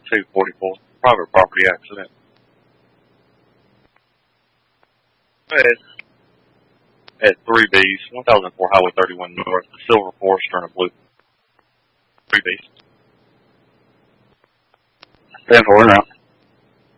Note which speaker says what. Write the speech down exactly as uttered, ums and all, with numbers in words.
Speaker 1: two forty-four. Private property accident. It's at three B's, one thousand four Highway thirty-one North, a silver Forester and a blue. three B's.
Speaker 2: ten four, now.